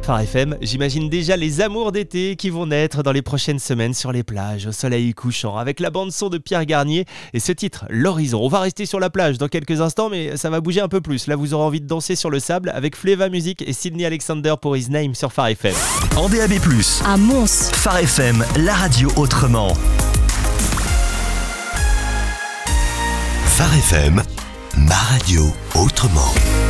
Phare FM, j'imagine déjà les amours d'été qui vont naître dans les prochaines semaines sur les plages au soleil couchant avec la bande son de Pierre Garnier et ce titre, L'Horizon. On va rester sur la plage dans quelques instants mais ça va bouger un peu plus. Là vous aurez envie de danser sur le sable avec Fleva Music et Sydney Alexander pour His Name sur Phare FM. En DAB+, à Mons, Phare FM, la radio autrement. Phare FM, ma radio autrement.